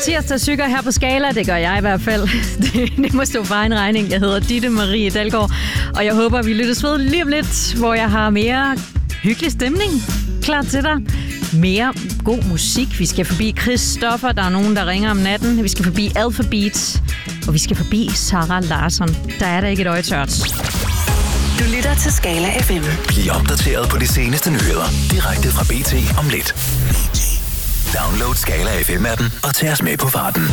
tirsdagssykker her på Skala. Det gør jeg i hvert fald. Det må stå for egen regning. Jeg hedder Ditte Marie Dalgaard, og jeg håber, vi lyttes ved lige om lidt, hvor jeg har mere hyggelig stemning klar til dig. Mere god musik. Vi skal forbi Christoffer. Der er nogen, der ringer om natten. Vi skal forbi Alphabet. Og vi skal forbi Sarah Larsson. Der er der ikke et øje tørt. Du lytter til Skala FM. Bliv opdateret på de seneste nyheder. Direkte fra BT om lidt. Download Skala FM-appen og tag os med på farten.